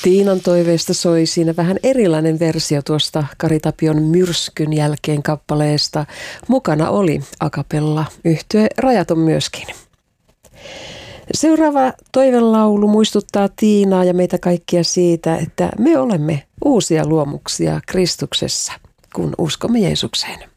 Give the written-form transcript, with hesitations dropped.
Tiinan toiveesta soi siinä vähän erilainen versio tuosta Kari Tapion Myrskyn jälkeen kappaleesta. Mukana oli a cappella yhtye Rajaton myöskin. Seuraava toivelaulu muistuttaa Tiinaa ja meitä kaikkia siitä, että me olemme uusia luomuksia Kristuksessa, kun uskomme Jeesukseen.